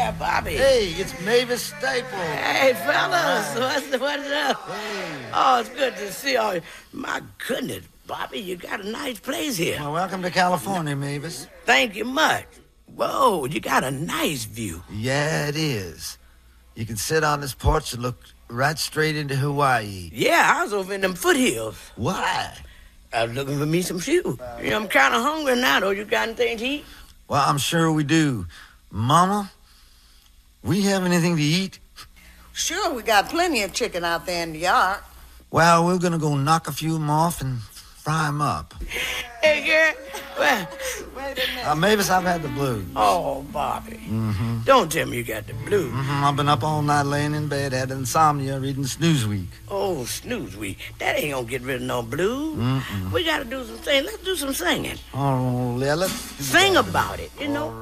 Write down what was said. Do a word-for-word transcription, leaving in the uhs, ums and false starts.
Hi, Bobby. Hey, it's Mavis Staple. Hey, fellas. What's, what's up? Hey. Oh, it's good to see you. My goodness, Bobby, you got a nice place here. Well, welcome to California, Mavis. Thank you much. Whoa, you got a nice view. Yeah, it is. You can sit on this porch and look right straight into Hawaii. Yeah, I was over in them foothills. Why? I was looking for me some shoes. You know, I'm kind of hungry now, though. You got anything to eat? Well, I'm sure we do. Mama, we have anything to eat? Sure, we got plenty of chicken out there in the yard. Well, we're going to go knock a few of them off and fry them up. Hey, girl. Well, Wait a minute. Uh, Mavis, I've had the blues. oh, Bobby. Mm-hmm. Don't tell me you got the blues. Mm-hmm. I've been up all night laying in bed, had insomnia, reading Snoozweek. Oh, snooze week. That ain't gonna get rid of no blues. Mm-mm. We gotta do some singing. Let's do some singing. Oh, yeah, let's... Sing about it, you know.